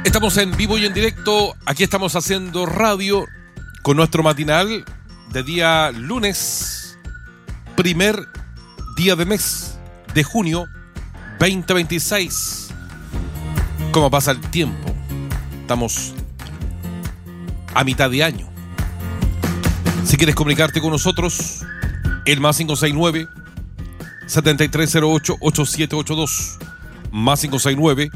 Estamos en vivo y en directo. Aquí estamos haciendo radio con nuestro matinal de día lunes, primer día de mes de junio 2026. ¿Cómo pasa el tiempo? Estamos a mitad de año. Si quieres comunicarte con nosotros, el más 569 7308 8782, más 569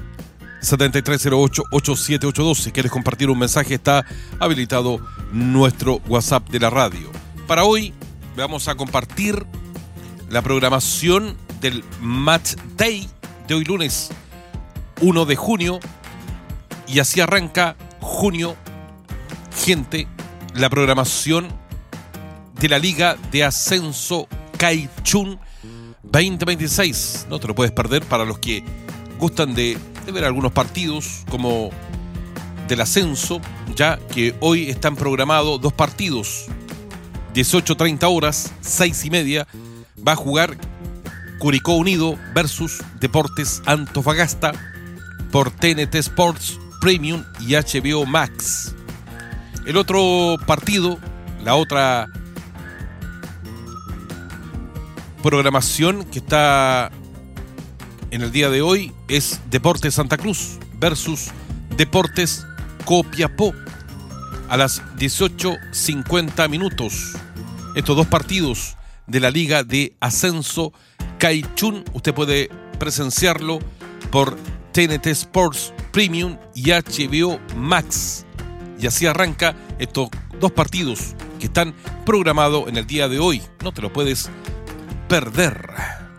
7308-8782. Si quieres compartir un mensaje, está habilitado nuestro WhatsApp de la radio. Para hoy vamos a compartir la programación del Match Day de hoy lunes 1 de junio. Y así arranca junio, gente, la programación de la Liga de Ascenso Kaichun 2026. No te lo puedes perder para los que gustan de ver algunos partidos como del ascenso, ya que hoy están programados dos partidos. 18:30 horas, 6:30, va a jugar Curicó Unido versus Deportes Antofagasta por TNT Sports Premium y HBO Max. El otro partido, la otra programación que está en el día de hoy es Deportes Santa Cruz versus Deportes Copiapó a las 18:50 minutos. Estos dos partidos de la Liga de Ascenso Kaichun, usted puede presenciarlo por TNT Sports Premium y HBO Max. Y así arranca estos dos partidos que están programados en el día de hoy. No te lo puedes perder.